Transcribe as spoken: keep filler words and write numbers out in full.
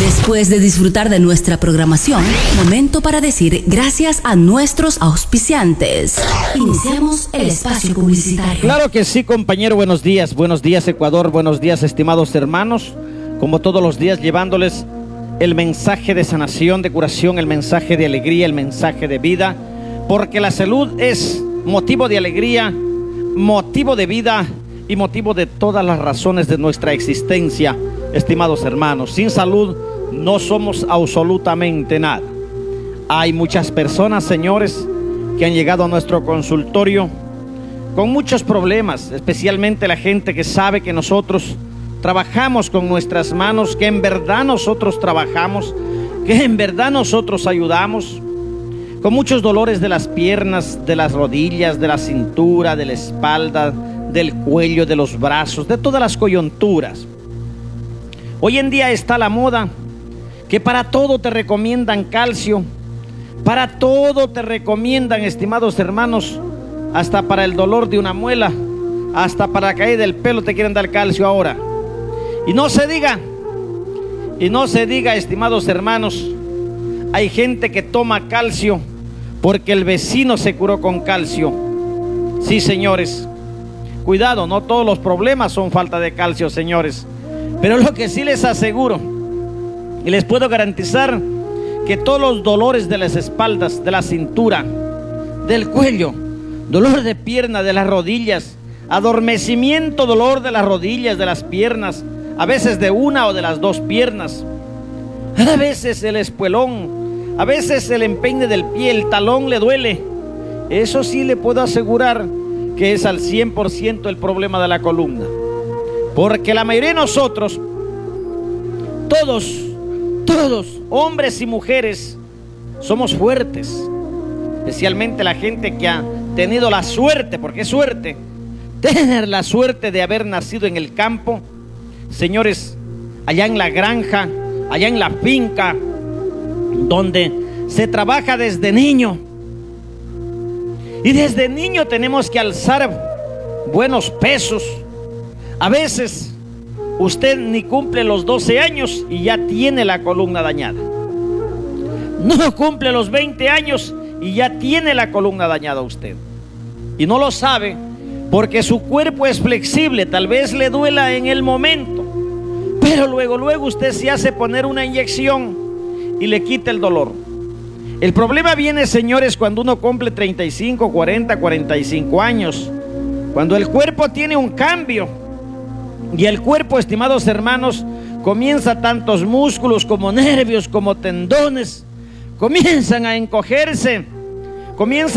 Después de disfrutar de nuestra programación, momento para decir gracias a nuestros auspiciantes. Iniciamos el espacio publicitario. Claro que sí, compañero. Buenos días, buenos días, Ecuador. Buenos días, estimados hermanos. Como todos los días, llevándoles el mensaje de sanación, de curación, el mensaje de alegría, el mensaje de vida, porque la salud es motivo de alegría, motivo de vida y motivo de todas las razones de nuestra existencia, estimados hermanos. Sin salud no somos absolutamente nada. Hay muchas personas, señores, que han llegado a nuestro consultorio con muchos problemas, especialmente la gente que sabe que nosotros trabajamos con nuestras manos, que en verdad nosotros trabajamos, que en verdad nosotros ayudamos, con muchos dolores de las piernas, de las rodillas, de la cintura, de la espalda, del cuello, de los brazos, de todas las coyunturas. Hoy en día está la moda que para todo te recomiendan calcio, para todo te recomiendan, estimados hermanos, hasta para el dolor de una muela, hasta para la caída del pelo te quieren dar calcio ahora. Y no se diga, y no se diga, estimados hermanos, hay gente que toma calcio porque el vecino se curó con calcio. Sí, señores, cuidado, no todos los problemas son falta de calcio, señores. Pero lo que sí les aseguro y les puedo garantizar, que todos los dolores de las espaldas, de la cintura, del cuello, dolor de pierna, de las rodillas, adormecimiento, dolor de las rodillas, de las piernas, a veces de una o de las dos piernas, a veces el espuelón, a veces el empeine del pie, el talón le duele. Eso sí le puedo asegurar que es al cien por ciento el problema de la columna. Porque la mayoría de nosotros, todos, todos, hombres y mujeres, somos fuertes. Especialmente la gente que ha tenido la suerte, porque es suerte, tener la suerte de haber nacido en el campo, señores, allá en la granja, allá en la finca, donde se trabaja desde niño. Y desde niño tenemos que alzar buenos pesos. A veces usted ni cumple los doce años y ya tiene la columna dañada. No cumple los veinte años y ya tiene la columna dañada usted. Y no lo sabe porque su cuerpo es flexible, tal vez le duela en el momento, pero luego, luego usted se hace poner una inyección y le quita el dolor. El problema viene, señores, cuando uno cumple treinta y cinco, cuarenta, cuarenta y cinco años, cuando el cuerpo tiene un cambio. Y el cuerpo, estimados hermanos, comienza tantos músculos como nervios, como tendones, comienzan a encogerse, comienzan